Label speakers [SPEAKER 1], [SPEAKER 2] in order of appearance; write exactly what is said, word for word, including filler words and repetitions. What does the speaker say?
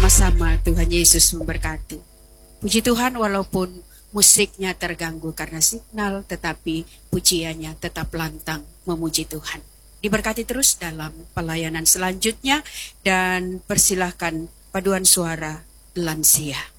[SPEAKER 1] bersama-sama. Tuhan Yesus memberkati. Puji Tuhan, walaupun musiknya terganggu karena signal, tetapi pujiannya tetap lantang memuji Tuhan. Diberkati terus dalam pelayanan selanjutnya, dan persilahkan paduan suara lansia.